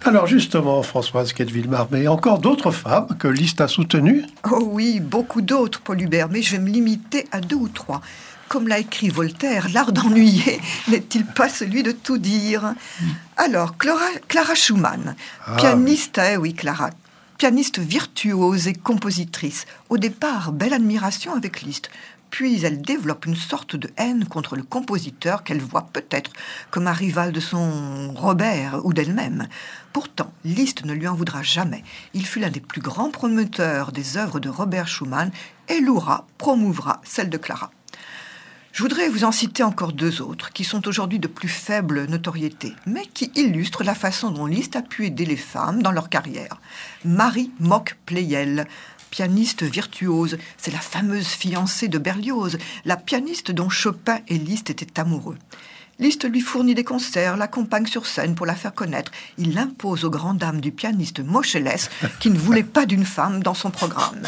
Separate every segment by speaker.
Speaker 1: Alors justement, Françoise Quetteville-Marmé, encore d'autres femmes que Liszt a soutenues?
Speaker 2: Oh oui, beaucoup d'autres, Paul Hubert, mais je vais me limiter à 2 ou 3. Comme l'a écrit Voltaire, l'art d'ennuyer n'est-il pas celui de tout dire? Alors, Clara Schumann, pianiste, oui Clara, pianiste virtuose et compositrice. Au départ, belle admiration avec Liszt. Puis elle développe une sorte de haine contre le compositeur qu'elle voit peut-être comme un rival de son Robert ou d'elle-même. Pourtant, Liszt ne lui en voudra jamais. Il fut l'un des plus grands promoteurs des œuvres de Robert Schumann et louera, promouvra celle de Clara. Je voudrais vous en citer encore 2 autres qui sont aujourd'hui de plus faible notoriété, mais qui illustrent la façon dont Liszt a pu aider les femmes dans leur carrière. Marie Mock-Pleyel, pianiste virtuose, c'est la fameuse fiancée de Berlioz, la pianiste dont Chopin et Liszt étaient amoureux. Liszt lui fournit des concerts, l'accompagne sur scène pour la faire connaître. Il l'impose aux grandes dames du pianiste Moscheles, qui ne voulait pas d'une femme dans son programme.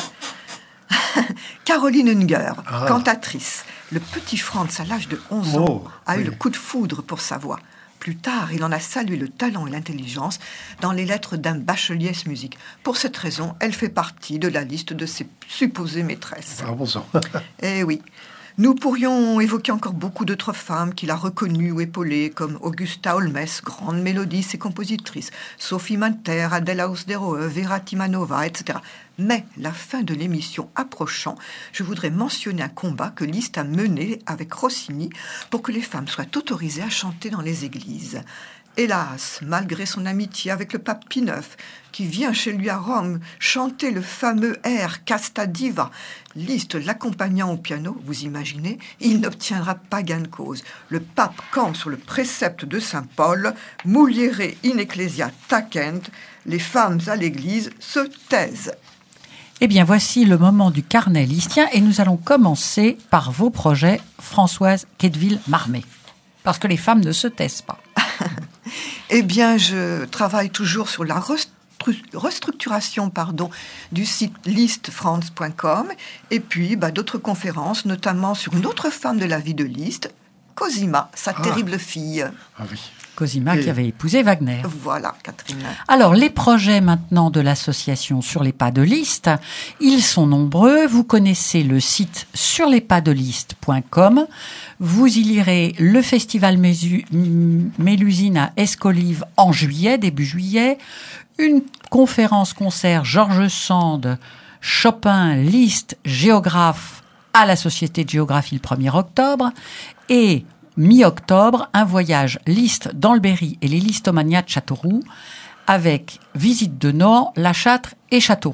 Speaker 2: Caroline Unger, cantatrice. Le petit Franz, à l'âge de 11 ans, a eu le coup de foudre pour sa voix. Plus tard, il en a salué le talent et l'intelligence dans les lettres d'un bachelier musique. Pour cette raison, elle fait partie de la liste de ses supposées maîtresses.
Speaker 1: Ah bon sang.
Speaker 2: Eh oui. Nous pourrions évoquer encore beaucoup d'autres femmes qu'il a reconnues ou épaulées, comme Augusta Holmes, grande mélodiste et compositrice, Sophie Manter, Adela Hausderoe, Vera Timanova, etc. Mais, la fin de l'émission approchant, je voudrais mentionner un combat que Liszt a mené avec Rossini pour que les femmes soient autorisées à chanter dans les églises. Hélas, malgré son amitié avec le pape Pie IX, qui vient chez lui à Rome chanter le fameux air Casta Diva, Liszt l'accompagnant au piano, vous imaginez, il n'obtiendra pas gain de cause. Le pape campe sur le précepte de saint Paul, Muliere in ecclesia tacent, les femmes à l'église se taisent.
Speaker 3: Eh bien, voici le moment du carnet listien et nous allons commencer par vos projets, Françoise Quetteville-Marmé. Parce que les femmes ne se taisent pas.
Speaker 2: Eh bien, je travaille toujours sur la restructuration du site listfrance.com et puis d'autres conférences, notamment sur une autre femme de la vie de Liszt, Cosima, sa terrible fille.
Speaker 1: Ah oui.
Speaker 3: Cosima qui avait épousé Wagner.
Speaker 2: Voilà, Catherine.
Speaker 3: Alors, les projets maintenant de l'association Sur les pas de Liszt, ils sont nombreux. Vous connaissez le site surlespadsdeliszt.com. Vous y lirez le festival Mélusine à Escolives en juillet, début juillet. Une conférence-concert Georges Sand, Chopin, Liszt, géographe à la Société de Géographie le 1er octobre. Et mi-octobre, un voyage Liszt dans le Berry et les Listomanias de Châteauroux avec visite de Nohant, La Châtre et Châteauroux.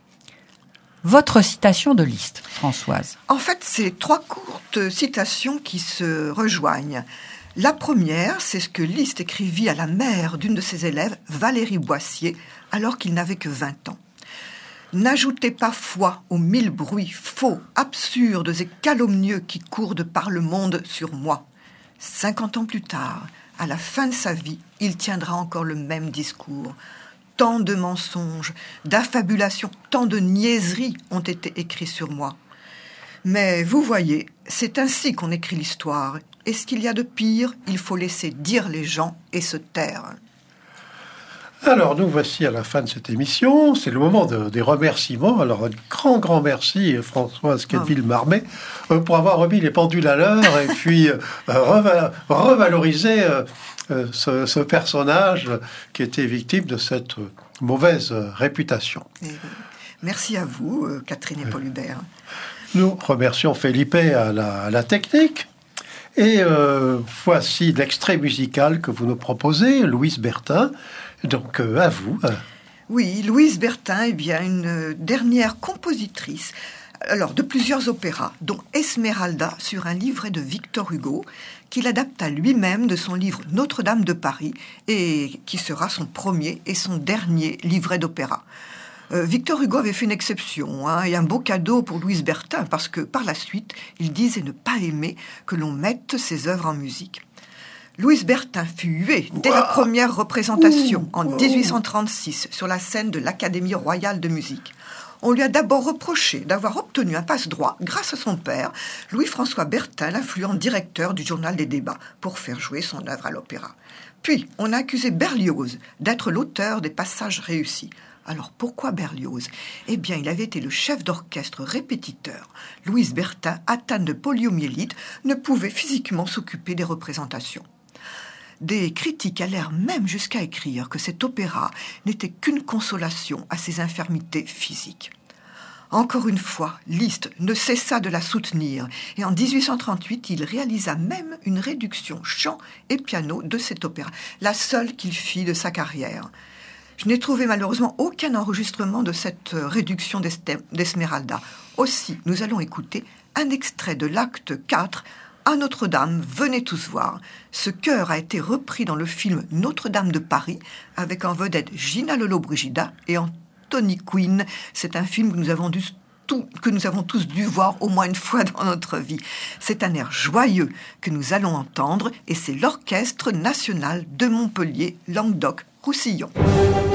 Speaker 3: Votre citation de Liszt, Françoise?
Speaker 2: En fait, c'est 3 courtes citations qui se rejoignent. La première, c'est ce que Liszt écrivit à la mère d'une de ses élèves, Valérie Boissier, alors qu'il n'avait que 20 ans. « N'ajoutez pas foi aux 1000 bruits faux, absurdes et calomnieux qui courent de par le monde sur moi. » 50 ans plus tard, à la fin de sa vie, il tiendra encore le même discours. Tant de mensonges, d'affabulations, tant de niaiseries ont été écrits sur moi. Mais vous voyez, c'est ainsi qu'on écrit l'histoire. Et ce qu'il y a de pire, il faut laisser dire les gens et se taire.
Speaker 1: Alors, nous voici à la fin de cette émission. C'est le moment des remerciements. Alors, un grand merci, Françoise Quetteville-Marmé, pour avoir remis les pendules à l'heure et puis revaloriser ce personnage qui était victime de cette mauvaise réputation.
Speaker 2: Merci à vous, Catherine et Paul Hubert.
Speaker 1: Nous remercions Felipe à la technique. Et voici l'extrait musical que vous nous proposez, Louise Bertin. Donc, à vous.
Speaker 2: Oui, Louise Bertin est bien une dernière compositrice de plusieurs opéras, dont Esmeralda sur un livret de Victor Hugo, qu'il adapta lui-même de son livre Notre-Dame de Paris, et qui sera son premier et son dernier livret d'opéra. Victor Hugo avait fait une exception et un beau cadeau pour Louise Bertin, parce que par la suite, il disait ne pas aimer que l'on mette ses œuvres en musique. Louise Bertin fut huée dès la première représentation en 1836 sur la scène de l'Académie royale de musique. On lui a d'abord reproché d'avoir obtenu un passe-droit grâce à son père, Louis-François Bertin, l'influent directeur du journal des débats, pour faire jouer son œuvre à l'opéra. Puis, on a accusé Berlioz d'être l'auteur des passages réussis. Alors, pourquoi Berlioz ? Eh bien, il avait été le chef d'orchestre répétiteur. Louise Bertin, atteinte de poliomyélite, ne pouvait physiquement s'occuper des représentations. Des critiques allèrent même jusqu'à écrire que cet opéra n'était qu'une consolation à ses infirmités physiques. Encore une fois, Liszt ne cessa de la soutenir et en 1838, il réalisa même une réduction chant et piano de cet opéra, la seule qu'il fit de sa carrière. Je n'ai trouvé malheureusement aucun enregistrement de cette réduction d'Esmeralda. Aussi, nous allons écouter un extrait de l'acte 4 à Notre-Dame, venez tous voir. Ce chœur a été repris dans le film Notre-Dame de Paris avec en vedette Gina Lollobrigida et Anthony Quinn. C'est un film que nous avons tous dû voir au moins une fois dans notre vie. C'est un air joyeux que nous allons entendre et c'est l'Orchestre national de Montpellier, Languedoc-Roussillon.